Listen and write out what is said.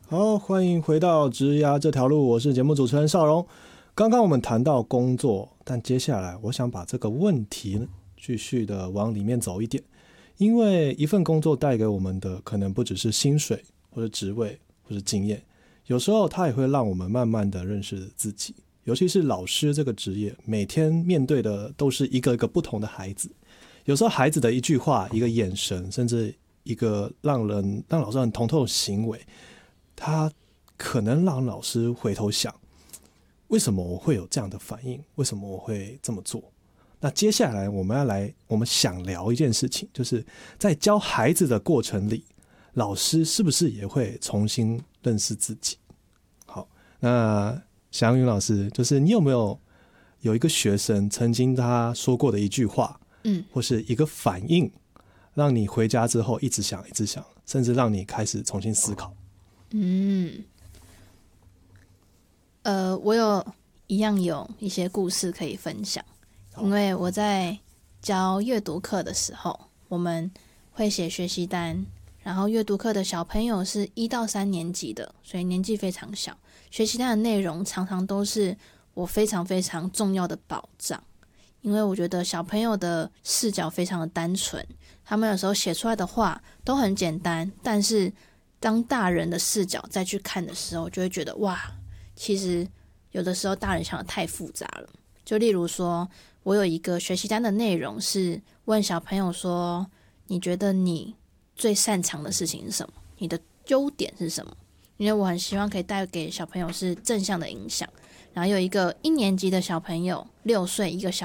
好，欢迎回到职涯这条路，我是节目主持人邵荣。刚刚我们谈到工作，但接下来我想把这个问题继续的往里面走一点，因为一份工作带给我们的可能不只是薪水或者职位或者经验，有时候它也会让我们慢慢的认识自己。尤其是老师这个职业，每天面对的都是一个一个不同的孩子，有时候孩子的一句话、一个眼神，甚至一个让老师很疼痛的行为，他可能让老师回头想，为什么我会有这样的反应？为什么我会这么做？那接下来我们想聊一件事情，就是在教孩子的过程里，老师是不是也会重新认识自己？好，那祥云老师，就是你有没有一个学生曾经他说过的一句话，或是一个反应，让你回家之后一直想，甚至让你开始重新思考？ 我有一些故事可以分享，因为我在教阅读课的时候，我们会写学习单，然后阅读课的小朋友是1到3年级的，所以年纪非常小。学习单的内容常常都是我非常非常重要的宝藏，因为我觉得小朋友的视角非常的单纯，他们有时候写出来的话都很简单，但是当大人的视角再去看的时候，就会觉得哇，其实有的时候大人想的太复杂了。就例如说，我有一个学习单的内容是问小朋友说，你觉得你最擅长的事情是什么？你的优点是什么？因为我很希望可以带给小朋友是正向的影响。然后有一个1年级的小朋友，6岁，一个小